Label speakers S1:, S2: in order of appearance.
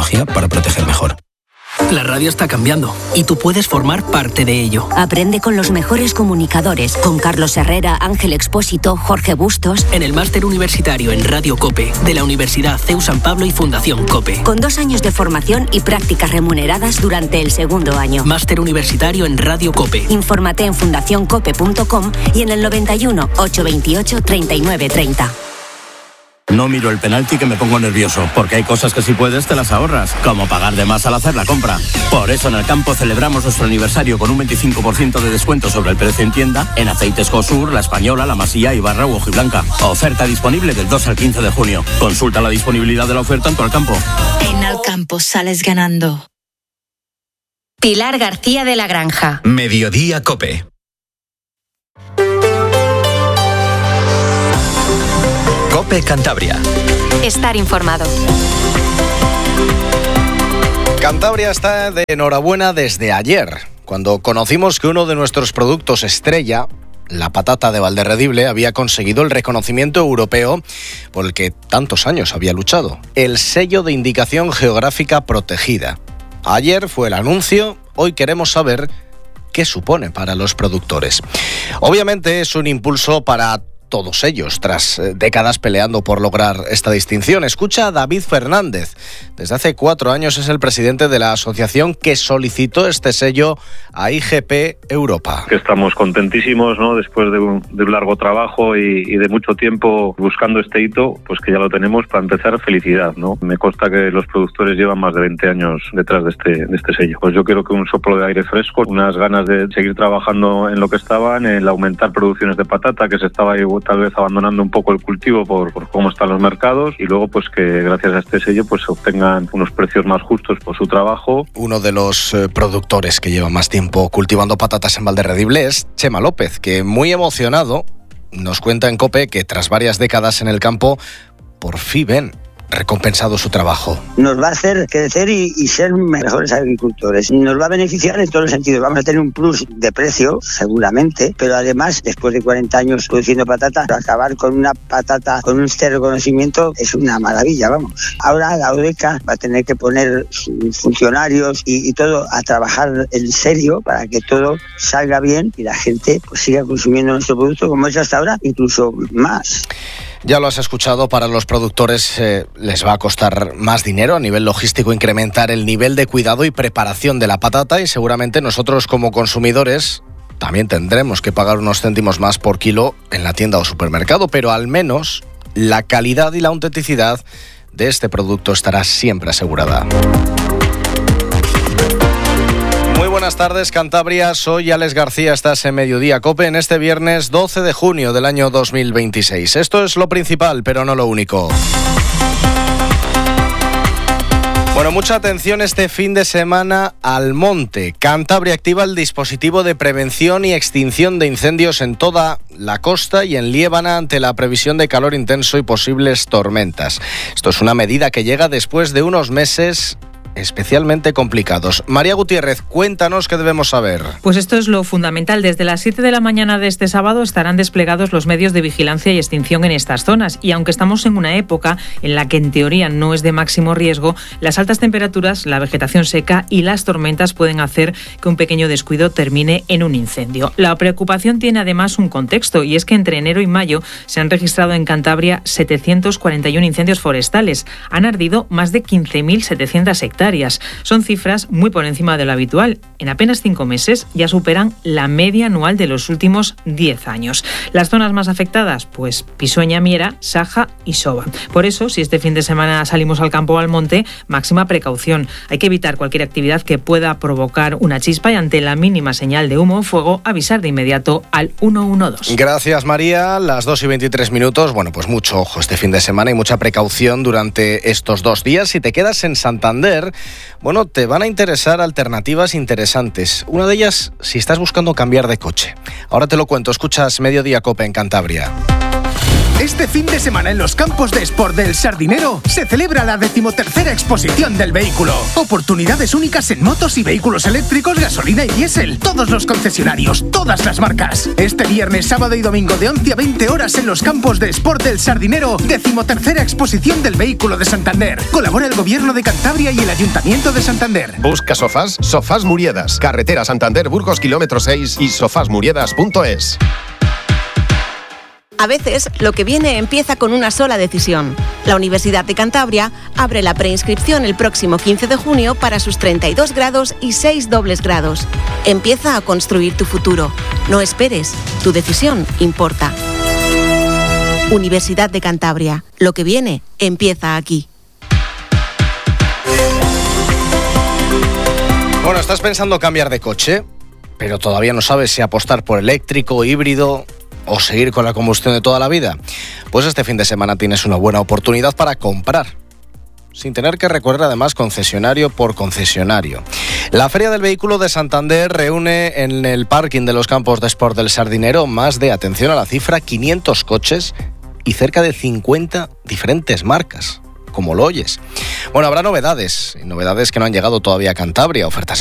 S1: tecnología para proteger mejor. La radio está cambiando y tú puedes formar parte de ello.
S2: Aprende con los mejores comunicadores, con Carlos Herrera, Ángel Expósito, Jorge Bustos.
S1: En el máster universitario en Radio COPE de la Universidad CEU San Pablo y Fundación COPE.
S2: Con 2 años de formación y prácticas remuneradas durante el segundo año.
S1: Máster universitario en Radio COPE.
S2: Infórmate en fundacioncope.com y en el 91 828 3930.
S3: No miro el penalti que me pongo nervioso, porque hay cosas que si puedes te las ahorras, como pagar de más al hacer la compra. Por eso en el campo celebramos nuestro aniversario con un 25% de descuento sobre el precio en tienda en aceites Cosur, La Española, La Masía, Ibarra u Hojiblanca. Oferta disponible del 2 al 15 de junio. Consulta la disponibilidad de la oferta en tu Alcampo.
S4: En Alcampo sales ganando.
S5: Pilar García de la Granja.
S6: Mediodía COPE. COPE Cantabria.
S5: Estar informado.
S7: Cantabria está de enhorabuena desde ayer, cuando conocimos que uno de nuestros productos estrella, la patata de Valderredible, había conseguido el reconocimiento europeo por el que tantos años había luchado, el sello de indicación geográfica protegida. Ayer fue el anuncio, hoy queremos saber qué supone para los productores. Obviamente es un impulso para todos ellos, tras décadas peleando por lograr esta distinción. Escucha a David Fernández. Desde hace 4 años es el presidente de la asociación que solicitó este sello a IGP Europa.
S8: Que estamos contentísimos, ¿no? Después de un largo trabajo y de mucho tiempo buscando este hito, pues que ya lo tenemos. Para empezar, felicidad, ¿no? Me consta que los productores llevan más de 20 años detrás de este sello. Pues yo creo que un soplo de aire fresco, unas ganas de seguir trabajando en lo que estaban, en aumentar producciones de patata, que se estaba tal vez abandonando un poco el cultivo por cómo están los mercados, y luego pues que gracias a este sello pues se obtengan unos precios más justos por su trabajo.
S7: Uno de los productores que lleva más tiempo cultivando patatas en Valderredible es Chema López, que muy emocionado nos cuenta en COPE que tras varias décadas en el campo por fin ven recompensado su trabajo.
S9: Nos va a hacer crecer y ser mejores agricultores. Nos va a beneficiar en todos los sentidos. Vamos a tener un plus de precio, seguramente, pero además, después de 40 años produciendo patata, acabar con una patata con este reconocimiento es una maravilla, vamos. Ahora la UDECA va a tener que poner sus funcionarios y todo a trabajar en serio para que todo salga bien y la gente pues siga consumiendo nuestro producto como es hasta ahora, incluso más.
S7: Ya lo has escuchado, para los productores les va a costar más dinero a nivel logístico incrementar el nivel de cuidado y preparación de la patata, y seguramente nosotros como consumidores también tendremos que pagar unos céntimos más por kilo en la tienda o supermercado, pero al menos la calidad y la autenticidad de este producto estará siempre asegurada. Muy buenas tardes, Cantabria. Soy Alex García. Estás en Mediodía COPE en este viernes 12 de junio del año 2026. Esto es lo principal, pero no lo único. Bueno, mucha atención este fin de semana al monte. Cantabria activa el dispositivo de prevención y extinción de incendios en toda la costa y en Liébana ante la previsión de calor intenso y posibles tormentas. Esto es una medida que llega después de unos meses especialmente complicados. María Gutiérrez, cuéntanos qué debemos saber.
S10: Pues esto es lo fundamental. Desde las 7 de la mañana de este sábado estarán desplegados los medios de vigilancia y extinción en estas zonas. Y aunque estamos en una época en la que en teoría no es de máximo riesgo, las altas temperaturas, la vegetación seca y las tormentas pueden hacer que un pequeño descuido termine en un incendio. La preocupación tiene además un contexto, y es que entre enero y mayo se han registrado en Cantabria 741 incendios forestales. Han ardido más de 15.700 hectáreas. Son cifras muy por encima de lo habitual. En apenas 5 meses ya superan la media anual de los últimos 10 años. Las zonas más afectadas, pues Pisoña, Miera, Saja y Soba. Por eso, si este fin de semana salimos al campo o al monte, máxima precaución. Hay que evitar cualquier actividad que pueda provocar una chispa y ante la mínima señal de humo o fuego, avisar de inmediato al 112.
S7: Gracias, María. Las 2:23. Bueno, pues mucho ojo este fin de semana y mucha precaución durante estos 2 días. Si te quedas en Santander, bueno, te van a interesar alternativas interesantes. Una de ellas, si estás buscando cambiar de coche. Ahora te lo cuento. Escuchas Mediodía COPE en Cantabria.
S11: Este fin de semana en los campos de Sport del Sardinero se celebra la 13ª exposición del vehículo. Oportunidades únicas en motos y vehículos eléctricos, gasolina y diésel. Todos los concesionarios, todas las marcas. Este viernes, sábado y domingo de 11 a 20 horas en los campos de Sport del Sardinero, 13ª exposición del vehículo de Santander. Colabora el Gobierno de Cantabria y el Ayuntamiento de Santander.
S12: Busca sofás, Sofás Muriedas. Carretera Santander Burgos, kilómetro 6 y sofasmuriedas.es.
S13: A veces, lo que viene empieza con una sola decisión. La Universidad de Cantabria abre la preinscripción el próximo 15 de junio para sus 32 grados y 6 dobles grados. Empieza a construir tu futuro. No esperes. Tu decisión importa. Universidad de Cantabria. Lo que viene empieza aquí.
S7: Bueno, ¿estás pensando cambiar de coche? Pero todavía no sabes si apostar por eléctrico, híbrido o seguir con la combustión de toda la vida. Pues este fin de semana tienes una buena oportunidad para comprar, sin tener que recorrer además concesionario por concesionario. La Feria del Vehículo de Santander reúne en el parking de los campos de Sport del Sardinero más de, atención a la cifra, 500 coches y cerca de 50 diferentes marcas, como lo oyes. Bueno, habrá novedades que no han llegado todavía a Cantabria, ofertas